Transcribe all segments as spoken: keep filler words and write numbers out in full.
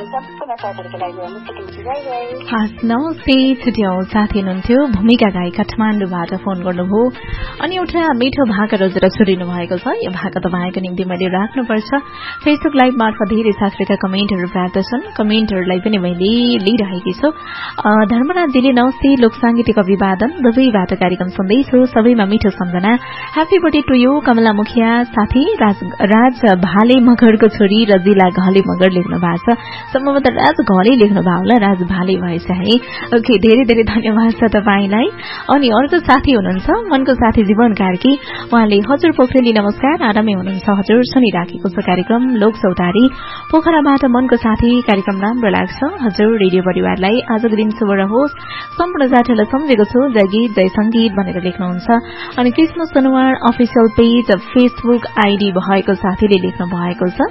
सम्पूर्ण साथीहरूको लागि म छुट्टी बाई बाई। हस् नमस्ते छुट्याउ साथी हुनुहुन्थ्यो भूमिका गाई काठमाडौँबाट फोन गर्नुभयो अनि एउटा मिठो भाका रोजेर छोडिनु भएको छ। यो भाका तपाईँको निम्ति मैले राख्नुपर्छ। फेसबुक लाइभ मार्फत धेरै साथीहरूका कमेन्टहरू प्राप्त छन्। कमेन्टहरूलाई पनि मैले लिइरहेकी छु। धर्मराजजीले नमस्ते लोक साङ्गीतिक अभिवादन दुबईबाट कार्यक्रम सुन्दैछु सबैमा मिठो सम्झना happy birthday to you Kamala मुखिया साथी राज राज भाले मगरको छोरी रजिला घले मगर लेख्नु भएको छ। सम्भवतः राज घले लेख्नु भयो होला राज भाले भएछ है। ओके धेरै धेरै धन्यवाद छ तपाईँलाई। अनि अर्को साथी हुनुहुन्छ मनको साथी जीवन कार्की उहाँले हजुर पोखरेली नमस्कार आरामै हुनुहुन्छ हजुर सुनिराखेको छ कार्यक्रम लोक चौतारी पोखराबाट मनको साथी कार्यक्रम राम्रो लाग्छ हजुर रेडियो परिवारलाई आजको दिन शुभ रहोस् सम्पूर्ण साथीहरूलाई सम्झेको छु जय गीत जय संगीत भनेर लेख्नुहुन्छ। अनि Krishna Senuwar official page Facebook ID भएको साथीले लेख्नु भएको छ।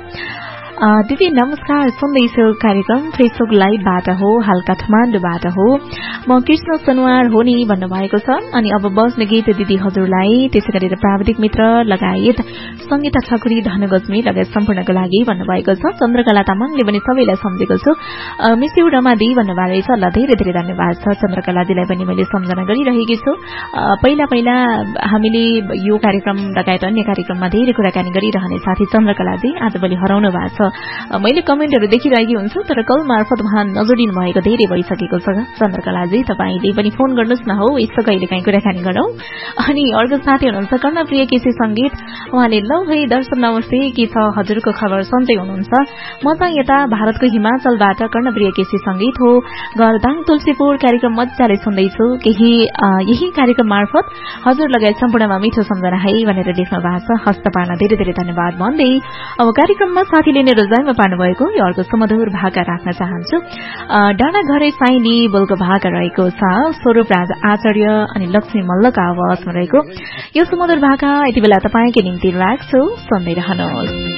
दिदी नमस्कार सुन्दैछु कार्यक्रम फेसबुक लाइभबाट हो हाल काठमाडौँबाट हो म कृष्ण सनवार हो नि भन्नुभएको छ। अनि अब बस्ने गीत दिदी हजुरलाई त्यसै गरेर प्राविधिक मित्र लगायत संगीता ठकुरी धनु गजमी लगायत सम्पूर्णको लागि भन्नुभएको छ। चन्द्रकला तामाङले पनि सबैलाई सम्झेको छु मिस्यु रमा दी भन्नुभएको रहेछ। ल धेरै धेरै धन्यवाद छ चन्द्रकलाजीलाई पनि मैले सम्झना गरिरहेकी छु। पहिला पहिला हामीले यो कार्यक्रम लगायत अन्य कार्यक्रममा धेरै कुराकानी गरिरहने साथी चन्द्रकलाजी आजभोलि हराउनु भएको छ। मैले कमेन्टहरू देखिरहेकी हुन्छु तर कल मार्फत उहाँ नजोडिनु भएको धेरै भइसकेको छ। चन्द्रकलाजी तपाईँले पनि फोन गर्नुहोस् न हो यसो कहिले काहीँ कुराकानी गरौँ। अनि अर्को साथी हुनुहुन्छ कर्णप्रिय केसी संगीत उहाँले लौ है दर्शन नमस्ते के छ हजुरको खबर सन्चै हुनुहुन्छ म चाहिँ यता भारतको हिमाचलबाट कर्णप्रिय केसी संगीत हो घरदाङ तुलसीपुर कार्यक्रम मजाले सुन्दैछु केही यही कार्यक्रम मार्फत हजुर लगायत सम्पूर्णमा मिठो सम्झना है भनेर लेख्नु भएको छ। हस्त पार्न धेरै धेरै धन्यवाद भन्दै अब कार्यक्रममा साथीले नै रोजाइमा पार्नुभएको यो अर्को सुमधुर भाका राख्न चाहन्छु। डाँडा घरे साइली बोलको भाका रहेको छ स्वरूप राज आचार्य अनि लक्ष्मी मल्लको आवाजमा रहेको यो सुमधुर भाका यति बेला तपाईँकै निम्ति राख्छु सुन्दै रहनुहोस्।